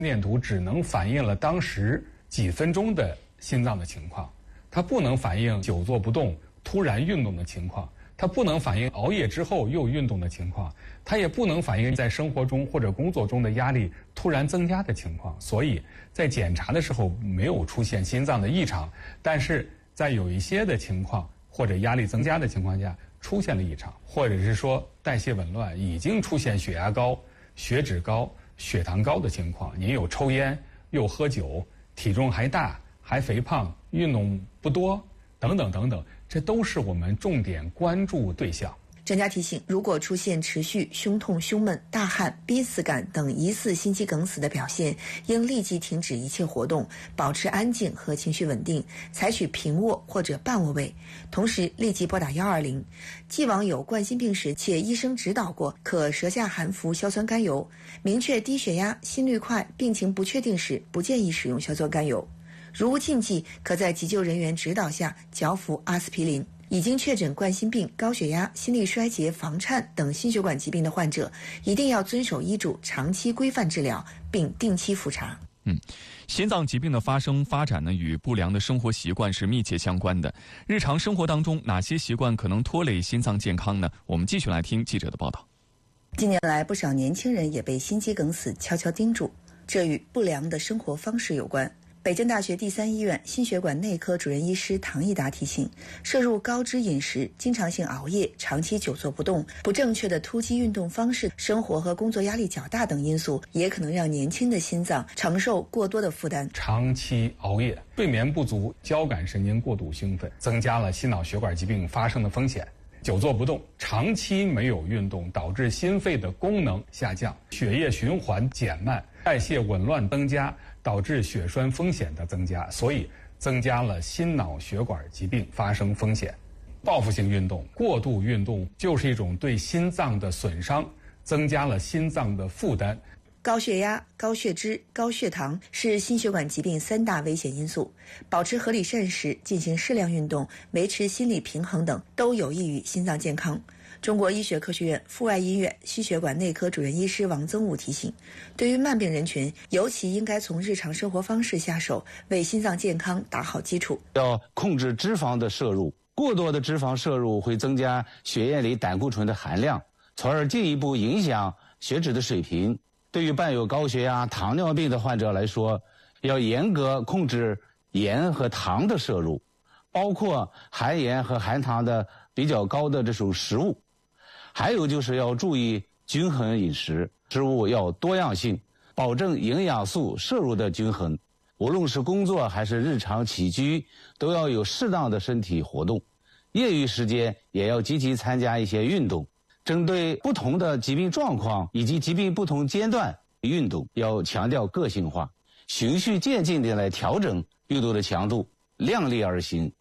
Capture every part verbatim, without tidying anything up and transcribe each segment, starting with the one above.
念图只能反映了当时几分钟的心脏的情况，它不能反映久坐不动突然运动的情况，它不能反映熬夜之后又运动的情况，它也不能反映在生活中或者工作中的压力突然增加的情况。所以在检查的时候没有出现心脏的异常，但是在有一些的情况或者压力增加的情况下出现了异常，或者是说代谢紊乱，已经出现血压高、血脂高、血糖高的情况，您有抽烟又喝酒，体重还大还肥胖，运动不多等等等等，这都是我们重点关注对象。 专家提醒，如果出现持续胸痛、胸闷、大汗、濒死感等疑似心肌梗死的表现，应立即停止一切活动，保持安静和情绪稳定，采取平卧或者半卧位，同时立即拨打一二零。既往有冠心病史且医生指导过，可舌下含服硝酸甘油。明确低血压、心率快、病情不确定时，不建议使用硝酸甘油。如无禁忌，可在急救人员指导下嚼服阿司匹林。已经确诊冠心病、高血压、心力衰竭、房颤等心血管疾病的患者，一定要遵守医嘱，长期规范治疗，并定期复查。 嗯，心脏疾病的发生发展呢，与不良的生活习惯是密切相关的。日常生活当中，哪些习惯可能拖累心脏健康呢？我们继续来听记者的报道。 近年来，不少年轻人也被心肌梗死悄悄盯住，这与不良的生活方式有关。北京大学第三医院心血管内科主任医师唐益达提醒，摄入高脂饮食、经常性熬夜、长期久坐不动、不正确的突击运动方式、生活和工作压力较大等因素，也可能让年轻的心脏承受过多的负担。 长期熬夜、睡眠不足、交感神经过度兴奋，增加了心脑血管疾病发生的风险。久坐不动、长期没有运动，导致心肺的功能下降，血液循环减慢，代谢紊乱增加，导致血栓风险的增加，所以增加了心脑血管疾病发生风险。报复性运动、过度运动就是一种对心脏的损伤，增加了心脏的负担。 高血压、高血脂、高血糖是心血管疾病三大危险因素。保持合理膳食、进行适量运动、维持心理平衡等，都有益于心脏健康。中国医学科学院阜外医院心血管内科主任医师王增武提醒，对于慢病人群，尤其应该从日常生活方式下手，为心脏健康打好基础。 要控制脂肪的摄入，过多的脂肪摄入会增加血液里胆固醇的含量，从而进一步影响血脂的水平。对于伴有高血压、糖尿病的患者来说，要严格控制盐和糖的摄入，包括含盐和含糖的比较高的这种食物。还有就是要注意均衡饮食，食物要多样性，保证营养素摄入的均衡。无论是工作还是日常起居，都要有适当的身体活动。业余时间也要积极参加一些运动。针对不同的疾病状况以及疾病不同阶段，运动要强调个性化，循序渐进地来调整运动的强度，量力而行。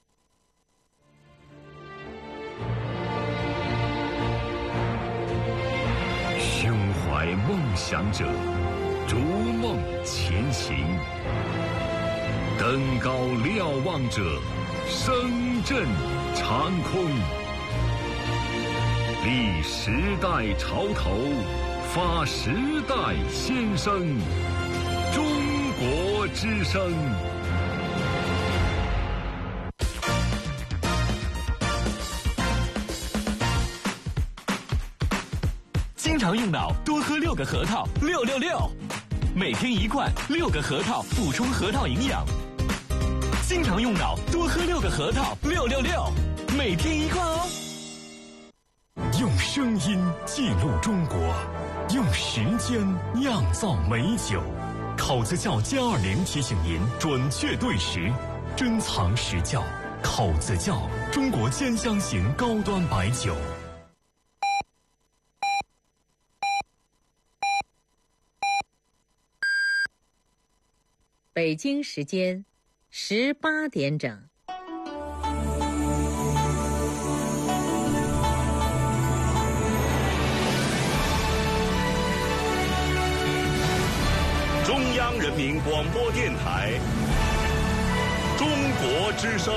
胸怀梦想者，逐梦前行；登高瞭望者，声震长空。立时代潮头，发时代先声。中国之声。 经常用脑，多喝六个核桃，六六六，每天一罐，六个核桃补充核桃营养。经常用脑，多喝六个核桃，六六六，每天一罐哦。 用声音记录中国，用时间酿造美酒。口子窖歼二零提醒您准确对时，珍藏实窖。口子窖，中国兼香型高端白酒。 北京时间十八点整。 中央人民广播电台，中国之声。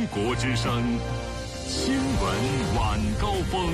国之声新闻晚高峰。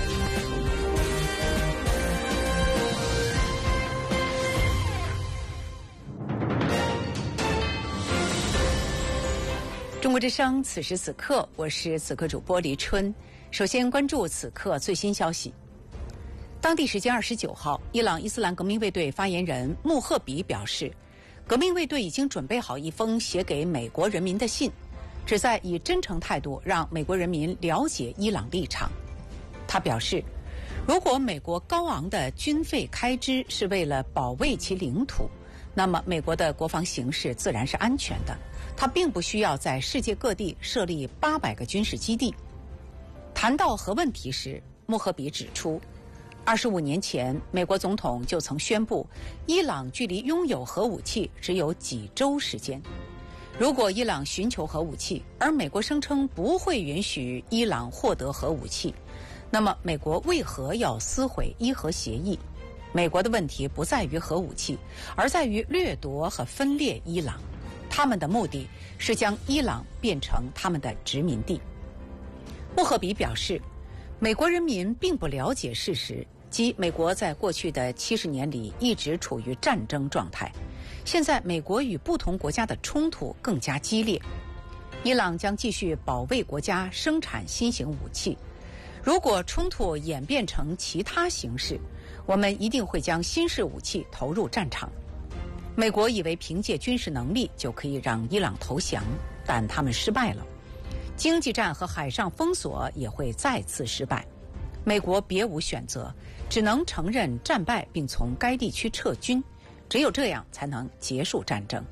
中国之声，此时此刻，我是此刻主播黎春。首先关注此刻最新消息。当地时间二十九号，伊朗伊斯兰革命卫队发言人穆赫比表示，革命卫队已经准备好一封写给美国人民的信，旨在以真诚态度让美国人民了解伊朗立场。他表示，如果美国高昂的军费开支是为了保卫其领土，那么美国的国防形势自然是安全的，它并不需要在世界各地设立八百个军事基地。谈到核问题时，穆赫比指出，二十五年前，美国总统就曾宣布，伊朗距离拥有核武器只有几周时间。如果伊朗寻求核武器，而美国声称不会允许伊朗获得核武器，那么美国为何要撕毁伊核协议？美国的问题不在于核武器，而在于掠夺和分裂伊朗。他们的目的是将伊朗变成他们的殖民地。穆赫比表示，美国人民并不了解事实，即美国在过去的七十年里一直处于战争状态。现在美国与不同国家的冲突更加激烈，伊朗将继续保卫国家生产新型武器。如果冲突演变成其他形式，我们一定会将新式武器投入战场。美国以为凭借军事能力就可以让伊朗投降，但他们失败了。经济战和海上封锁也会再次失败。美国别无选择，只能承认战败并从该地区撤军，只有这样才能结束战争。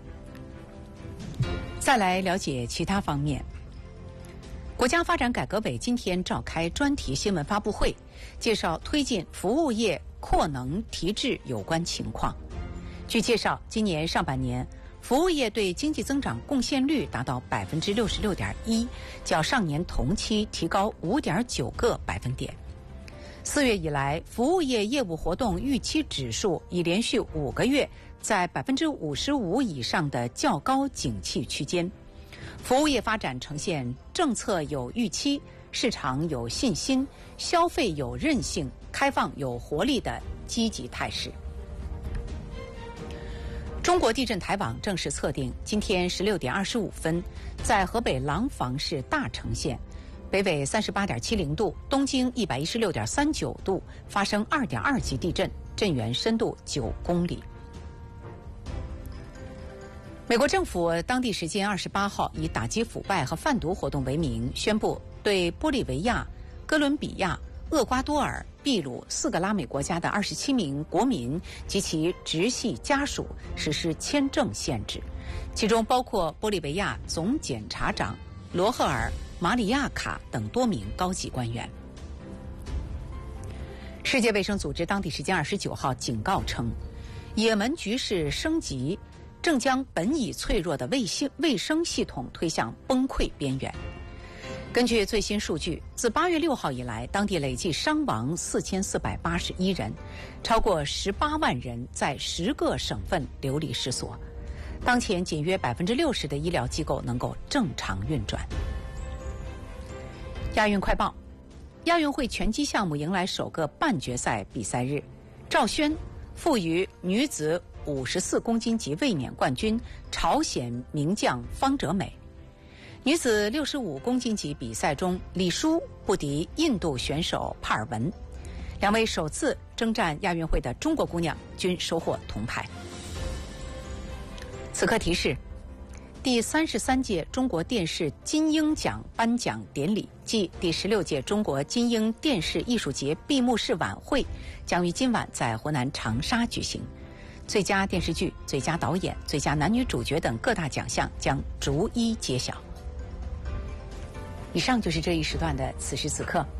再来了解其他方面。国家发展改革委今天召开专题新闻发布会，介绍推进服务业扩能提质有关情况。据介绍，今年上半年，服务业对经济增长贡献率达到百分之六十六点一，较上年同期提高五点九个百分点。四月以来，服务业业务活动预期指数已连续五个月在百分之五十五以上的较高景气区间。服务业发展呈现政策有预期、市场有信心、消费有韧性、开放有活力的积极态势。中国地震台网正式测定，今天十六点二十五分，在河北廊坊市大城县，北纬三十八点七零度，东经一百一十六点三九度，发生二点二级地震，震源深度九公里。美国政府当地时间二十八号以打击腐败和贩毒活动为名，宣布对玻利维亚、哥伦比亚、厄瓜多尔、秘鲁四个拉美国家的二十七名国民及其直系家属实施签证限制，其中包括玻利维亚总检察长罗赫尔·马里亚卡等多名高级官员。世界卫生组织当地时间二十九号警告称，也门局势升级正将本已脆弱的卫生卫生系统推向崩溃边缘。根据最新数据，自八月六号以来，当地累计伤亡四千四百八十一人，超过十八万人在十个省份流离失所。当前仅约百分之六十的医疗机构能够正常运转。亚运快报：亚运会拳击项目迎来首个半决赛比赛日，赵轩负于女子五十四公斤级卫冕冠军朝鲜名将方哲美。女子六十五公斤级比赛中，李舒不敌印度选手帕尔文，两位首次征战亚运会的中国姑娘均收获铜牌。此刻提示：第三十三届中国电视金鹰奖颁奖典礼暨第十六届中国金鹰电视艺术节闭幕式晚会将于今晚在湖南长沙举行。最佳电视剧、最佳导演、最佳男女主角等各大奖项将逐一揭晓。以上就是这一时段的此时此刻。